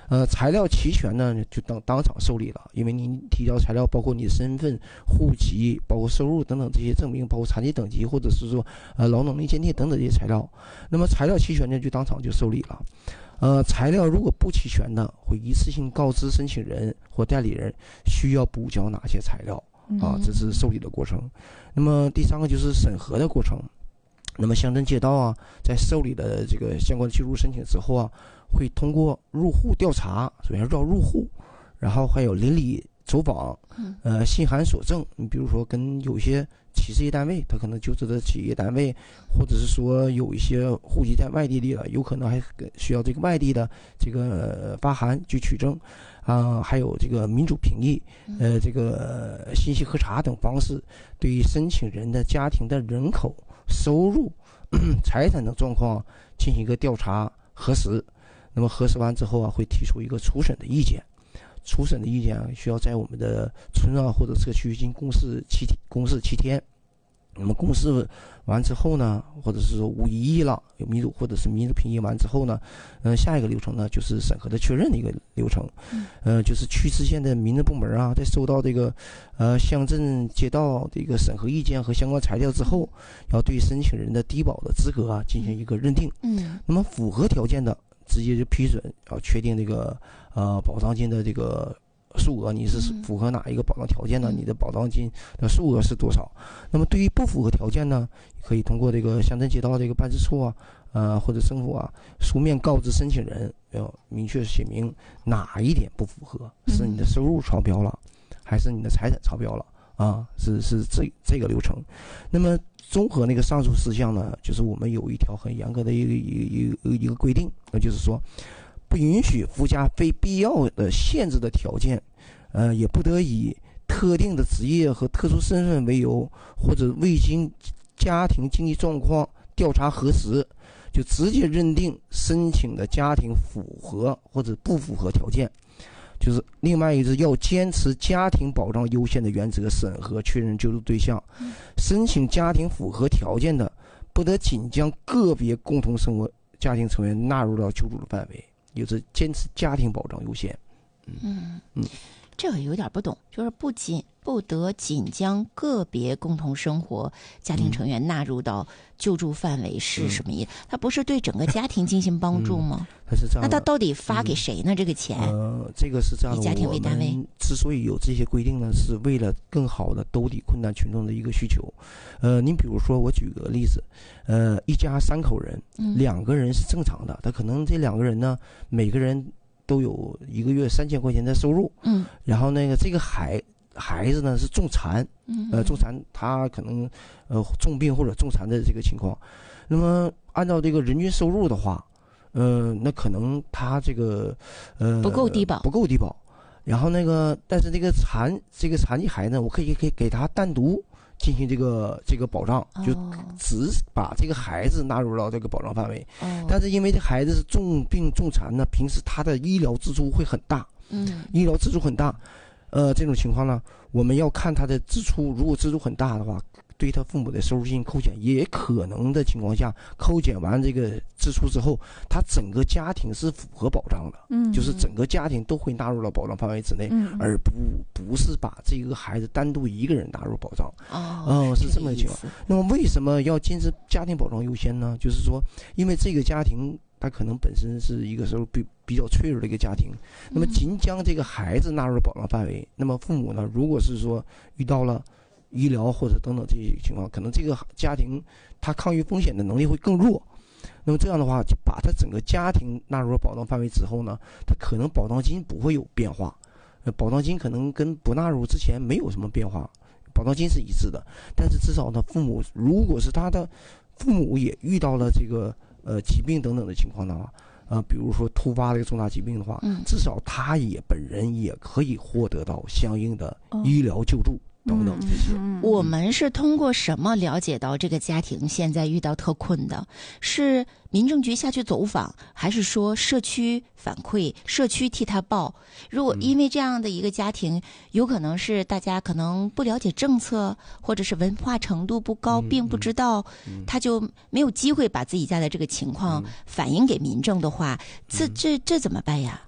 材料齐全呢，就当场受理了，因为您提交材料包括你的身份、户籍、包括收入等等这些证明，包括残疾等级或者是说劳能力鉴定等等这些材料。那么材料齐全呢，就当场就受理了。材料如果不齐全的，会一次性告知申请人或代理人需要补交哪些材料这是受理的过程。那么第3个就是审核的过程。那么乡镇街道啊，在受理的这个相关技术申请之后啊，会通过入户调查，首先要入户，然后还有邻里走访，信函索证。你比如说跟有一些企事业单位，他可能就职的企业单位，或者是说有一些户籍在外地的，有可能还需要这个外地的这个发函去取证还有这个民主评议，这个信息核查等方式，对于申请人的家庭的人口、收入、财产等状况进行一个调查核实。那么核实完之后啊，会提出一个初审的意见。初审的意见需要在我们的村或者社区进行公示7天。那么公示完之后呢，或者是说无异议了，有民主或者是民主评议完之后呢，下一个流程呢就是审核的确认的一个流程。就是区市县的民政部门啊，在收到这个乡镇街道这个审核意见和相关材料之后，要对申请人的低保的资格进行一个认定。那么符合条件的，直接就批准，要确定这个保障金的这个数额，你是符合哪一个保障条件呢？你的保障金的数额是多少？那么对于不符合条件呢，可以通过这个乡镇街道这个办事处或者政府书面告知申请人，要明确写明哪一点不符合，是你的收入超标了，还是你的财产超标了是这个流程。那么综合那个上述事项呢，就是我们有一条很严格的一个规定，那就是说，不允许附加非必要的限制的条件，也不得以特定的职业和特殊身份为由，或者未经家庭经济状况调查核实，就直接认定申请的家庭符合或者不符合条件。就是另外一个要坚持家庭保障优先的原则，审核确认救助对象。申请家庭符合条件的，不得仅将个别共同生活家庭成员纳入到救助的范围，也就是坚持家庭保障优先。 这个有点不懂，就是不得仅将个别共同生活家庭成员纳入到救助范围是什么意思？它不是对整个家庭进行帮助吗？ 它是这样。 那它到底发给谁呢？这个钱？ 这个是这样的。 以家庭为单位。 之所以有这些规定呢，是为了更好的兜底困难群众的一个需求。您比如说，我举个例子，一家3口人，2个人是正常的，他可能这2个人呢，每个人都有1个月3000块钱的收入，然后这个孩子呢是重残，重残他可能重病或者重残的这个情况，那么按照这个人均收入的话，那可能他这个不够低保， 然后但是这个残疾孩子，我可以给他单独进行这个保障，就只把这个孩子纳入到这个保障范围。但是因为这孩子是重病重残呢，平时他的医疗支出会很大，这种情况呢，我们要看他的支出，如果支出很大的话，对他父母的收入进行扣减，也可能的情况下，扣减完这个支出之后，他整个家庭是符合保障的，就是整个家庭都会纳入到保障范围之内，而不是把这个孩子单独一个人纳入保障。是这么个情况。那么为什么要坚持家庭保障优先呢？就是说，因为这个家庭他可能本身是一个收入比较脆弱的一个家庭，那么仅将这个孩子纳入保障范围，那么父母呢，如果是说遇到了医疗或者等等这些情况，可能这个家庭他抗御风险的能力会更弱。那么这样的话，就把他整个家庭纳入了保障范围之后呢，他可能保障金不会有变化，保障金可能跟不纳入之前没有什么变化，保障金是一致的。但是至少呢，父母如果是他的父母也遇到了这个疾病等等的情况的话，比如说突发的一个重大疾病的话，至少他本人也可以获得到相应的医疗救助等等这些。 我们是通过什么了解到这个家庭现在遇到特困的？是民政局下去走访，还是说社区反馈，社区替他报？如果因为这样的一个家庭，有可能是大家可能不了解政策，或者是文化程度不高，并不知道，他就没有机会把自己家的这个情况反映给民政的话，这怎么办呀？